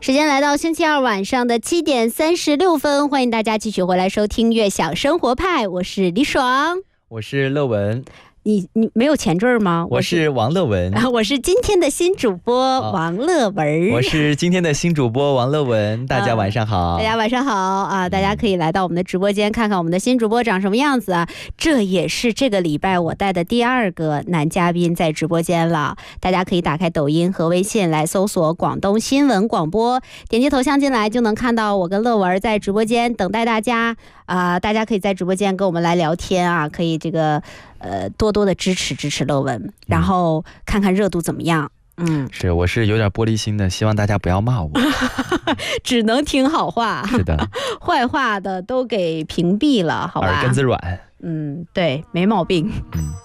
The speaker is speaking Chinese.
时间来到星期二晚上的7点36分，欢迎大家继续回来收听悦享生活派，我是李爽， 我是乐文。 你没有前缀吗？ 我是王乐文。 我是今天的新主播王乐文。 我是今天的新主播王乐文。大家晚上好。 大家晚上好啊！大家可以来到我们的直播间看看我们的新主播长什么样子啊！这也是这个礼拜我带的第2个男嘉宾在直播间了。大家可以打开抖音和微信来搜索广东新闻广播，点击头像进来就能看到我跟乐文在直播间等待大家大家可以在直播间跟我们来聊天啊，可以这个多多的支持乐文，然后看看热度怎么样。 是，我是有点玻璃心的，希望大家不要骂我。 只能听好话， 是的， 坏话的都给屏蔽了，好吧？ 耳根子软。 对，没毛病。